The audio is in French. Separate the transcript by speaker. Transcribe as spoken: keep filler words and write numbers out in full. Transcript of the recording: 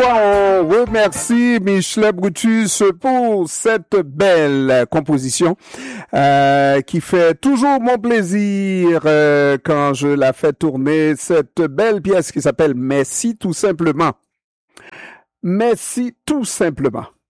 Speaker 1: fois, on remercie Michelet Brutus pour cette belle composition euh, qui fait toujours mon plaisir euh, quand je la fais tourner, cette belle pièce qui s'appelle Merci tout simplement. Merci tout simplement.